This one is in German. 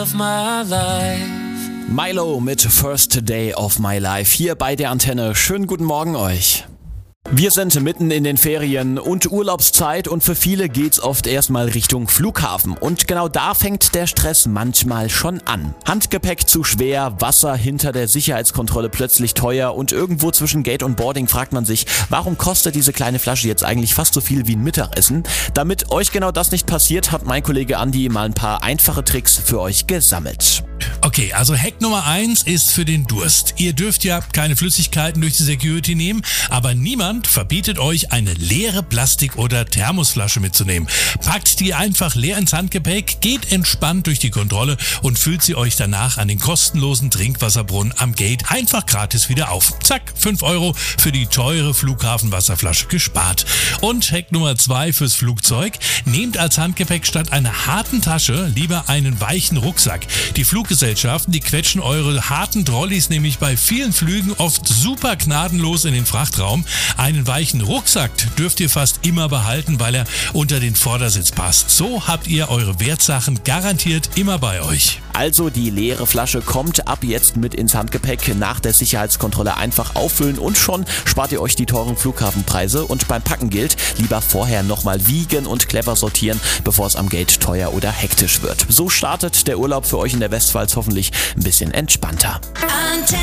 Milo mit First Day of My Life hier bei der Antenne. Schönen guten Morgen euch. Wir sind mitten in den Ferien und Urlaubszeit und für viele geht's oft erstmal Richtung Flughafen. Und genau da fängt der Stress manchmal schon an. Handgepäck zu schwer, Wasser hinter der Sicherheitskontrolle plötzlich teuer und irgendwo zwischen Gate und Boarding fragt man sich, warum kostet diese kleine Flasche jetzt eigentlich fast so viel wie ein Mittagessen? Damit euch genau das nicht passiert, hat mein Kollege Andi mal ein paar einfache Tricks für euch gesammelt. Okay, also Hack Nummer 1 ist für den Durst. Ihr dürft ja keine Flüssigkeiten durch die Security nehmen, aber niemand verbietet euch, eine leere Plastik- oder Thermosflasche mitzunehmen. Packt die einfach leer ins Handgepäck, geht entspannt durch die Kontrolle und füllt sie euch danach an den kostenlosen Trinkwasserbrunnen am Gate einfach gratis wieder auf. Zack, 5 € für die teure Flughafenwasserflasche gespart. Und Hack Nummer 2 fürs Flugzeug: Nehmt als Handgepäck statt einer harten Tasche lieber einen weichen Rucksack. Die Fluggesellschaften, die quetschen eure harten Trolleys nämlich bei vielen Flügen oft super gnadenlos in den Frachtraum. Einen weichen Rucksack dürft ihr fast immer behalten, weil er unter den Vordersitz passt. So habt ihr eure Wertsachen garantiert immer bei euch. Also die leere Flasche kommt ab jetzt mit ins Handgepäck, nach der Sicherheitskontrolle einfach auffüllen und schon spart ihr euch die teuren Flughafenpreise. Und beim Packen gilt, lieber vorher nochmal wiegen und clever sortieren, bevor es am Gate teuer oder hektisch wird. So startet der Urlaub für euch in der Westpfalz hoffentlich ein bisschen entspannter.